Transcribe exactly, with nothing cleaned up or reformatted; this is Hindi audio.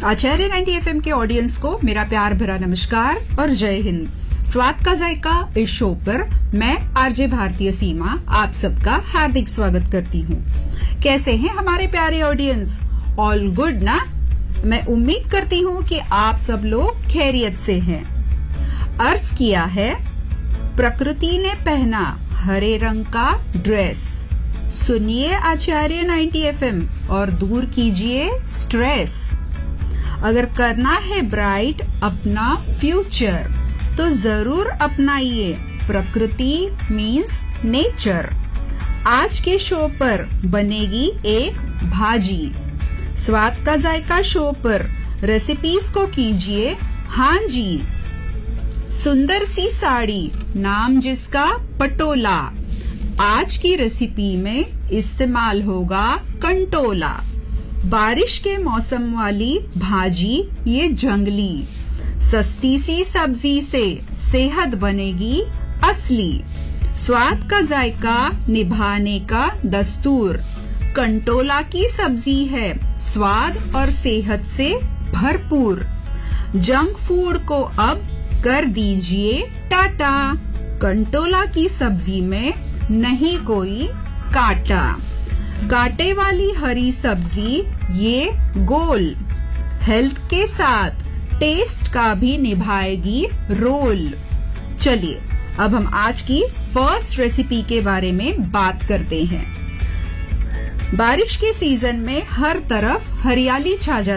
आचार्य नाइंटी एफएम के ऑडियंस को मेरा प्यार भरा नमस्कार और जय हिंद। स्वाद का जायका इस शो पर मैं आरजे भारतीय सीमा आप सबका हार्दिक स्वागत करती हूँ। कैसे हैं हमारे प्यारे ऑडियंस? ऑल गुड ना? मैं उम्मीद करती हूँ कि आप सब लोग खैरियत से हैं। अर्ज किया है, प्रकृति ने पहना हरे रंग का ड्रेस। सुनिए आचार्य नाइंटी एफएम और दूर कीजिए स्ट्रेस। अगर करना है ब्राइट अपना फ्यूचर तो जरूर अपनाइए प्रकृति मीन्स नेचर। आज के शो पर बनेगी एक भाजी। स्वाद का जायका शो पर रेसिपीज को कीजिए हाँ जी। सुंदर सी साड़ी नाम जिसका पटोला। आज की रेसिपी में इस्तेमाल होगा कंटोला। बारिश के मौसम वाली भाजी ये जंगली। सस्ती सी सब्जी से सेहत बनेगी असली। स्वाद का जायका निभाने का दस्तूर। कंटोला की सब्जी है स्वाद और सेहत से भरपूर। जंक फूड को अब कर दीजिए टाटा। कंटोला की सब्जी में नहीं कोई काटा। कांटे वाली हरी सब्जी ये गोल। हेल्थ के साथ टेस्ट का भी निभाएगी रोल। चलिए अब हम आज की फर्स्ट रेसिपी के बारे में बात करते हैं। बारिश के सीजन में हर तरफ हरियाली छा जाती है।